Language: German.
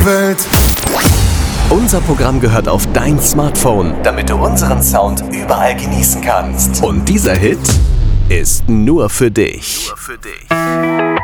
Welt. Unser Programm gehört auf dein Smartphone, damit du unseren Sound überall genießen kannst. Und dieser Hit ist nur für dich.